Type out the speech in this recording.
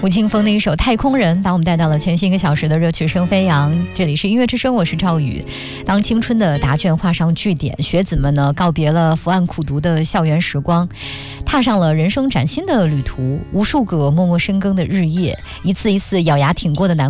吴青峰的一首《太空人》把我们带到了全新1个小时的热曲声飞扬。这里是音乐之声，我是赵宇。当青春的答卷画上句点，学子们呢告别了伏案苦读的校园时光，踏上了人生崭新的旅途。无数个默默深耕的日夜，一次一次咬牙挺过的难